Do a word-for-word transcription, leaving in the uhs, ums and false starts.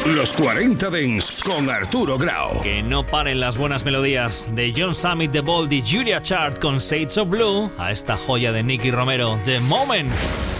Los cuarenta Dance con Arturo Grau. Que no paren las buenas melodías de John Summit, The Bold y Julia Chart con Shades of Blue a esta joya de Nicky Romero, The Moment.